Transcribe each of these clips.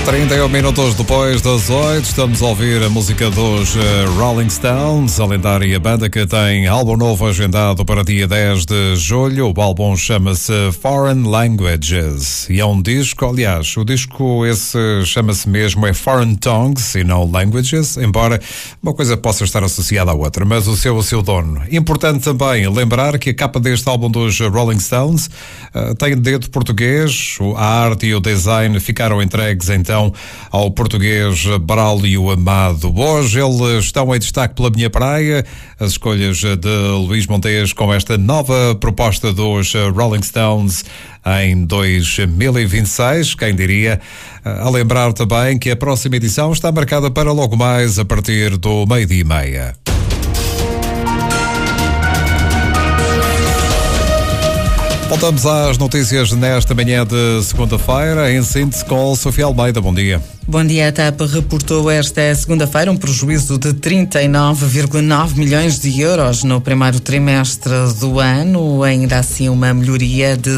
31 minutos depois das 8, estamos a ouvir a música dos Rolling Stones, a lendária banda que tem álbum novo agendado para dia 10 de julho. O álbum chama-se Foreign Languages e é um disco, aliás, o disco esse chama-se mesmo Foreign Tongues e não Languages, embora uma coisa possa estar associada à outra, mas o seu dono. Importante também lembrar que a capa deste álbum dos Rolling Stones tem dedo português, a arte e o design ficaram entregues então ao português Braulio Amado. Hoje eles estão em destaque pela minha praia, as escolhas de Luís Montes com esta nova proposta dos Rolling Stones em 2026, quem diria, a lembrar também que a próxima edição está marcada para logo mais a partir do 12:30. Voltamos às notícias nesta manhã de segunda-feira, em síntese com Sofia Almeida. Bom dia. Bom dia. A TAP reportou esta segunda-feira um prejuízo de 39,9 milhões de euros no primeiro trimestre do ano, ainda assim uma melhoria de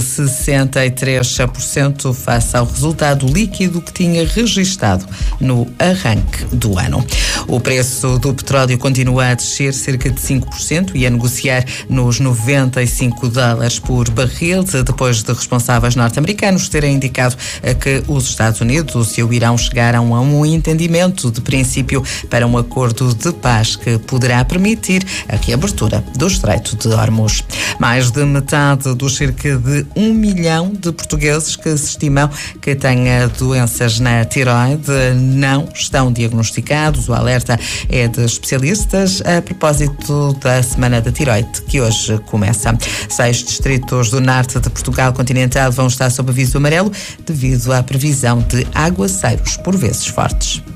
63% face ao resultado líquido que tinha registado no arranque do ano. O preço do petróleo continua a descer cerca de 5% e a negociar nos $95 por barril, depois de responsáveis norte-americanos terem indicado que os Estados Unidos e o Irão chegaram a um entendimento de princípio para um acordo de paz que poderá permitir a reabertura do Estreito de Hormuz. Mais de metade dos cerca de 1 milhão de portugueses que se estimam que têm doenças na tiroide não estão diagnosticados. O alerta é de especialistas a propósito da Semana da Tiroide, que hoje começa. 6 distritos do norte de Portugal continental vão estar sob aviso amarelo devido à previsão de aguaceiros por vezes fortes.